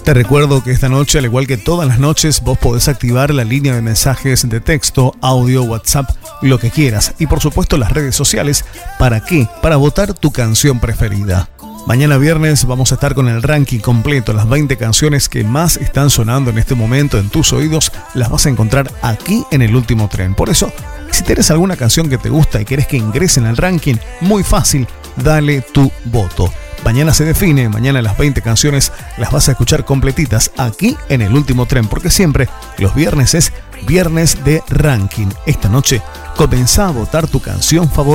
Te recuerdo que esta noche, al igual que todas las noches, vos podés activar la línea de mensajes de texto, audio, WhatsApp, lo que quieras. Y por supuesto las redes sociales. ¿Para qué? Para votar tu canción preferida. Mañana viernes vamos a estar con el ranking completo. Las 20 canciones que más están sonando en este momento en tus oídos las vas a encontrar aquí en El Último Tren. Por eso, si tenés alguna canción que te gusta y querés que ingrese en el ranking, muy fácil, dale tu voto. Mañana se define, mañana las 20 canciones las vas a escuchar completitas aquí en El Último Tren, porque siempre los viernes es viernes de ranking. Esta noche comenzá a votar tu canción favorita.